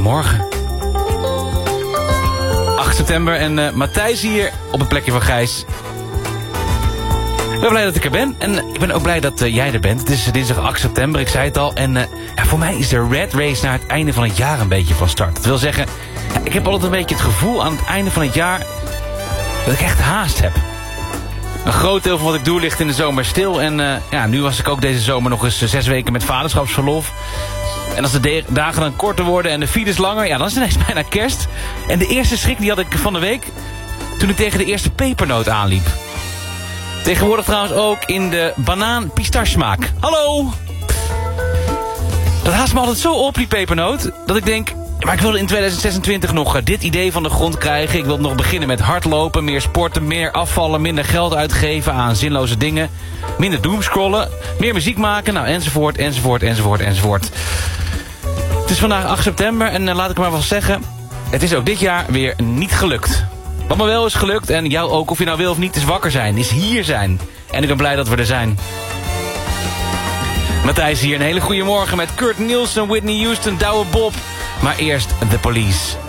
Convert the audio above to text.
goedemorgen. 8 september en Matthijs hier op het plekje van Gijs. Ik ben blij dat ik er ben en ik ben ook blij dat jij er bent. Het is dinsdag 8 september, ik zei het al. En voor mij is de Red Race naar het einde van het jaar een beetje van start. Dat wil zeggen, ik heb altijd een beetje het gevoel aan het einde van het jaar dat ik echt haast heb. Een groot deel van wat ik doe ligt in de zomer stil. En nu was ik ook deze zomer nog eens 6 weken met vaderschapsverlof. En als de dagen dan korter worden en de files langer, dan is het ineens bijna kerst. En de eerste schrik die had ik van de week toen ik tegen de eerste pepernoot aanliep. Tegenwoordig trouwens ook in de banaan-pistache smaak. Hallo! Dat haast me altijd zo op, die pepernoot, dat ik denk, maar ik wilde in 2026 nog dit idee van de grond krijgen. Ik wilde nog beginnen met hardlopen, meer sporten, meer afvallen, minder geld uitgeven aan zinloze dingen, minder doomscrollen, meer muziek maken, enzovoort. Het is vandaag 8 september en laat ik maar wel zeggen, het is ook dit jaar weer niet gelukt. Wat me wel is gelukt, en jou ook, of je nou wil of niet, is wakker zijn, is hier zijn. En ik ben blij dat we er zijn. Matthijs hier, een hele goede morgen met Kurt Nielsen, Whitney Houston, Douwe Bob. Maar eerst The Police.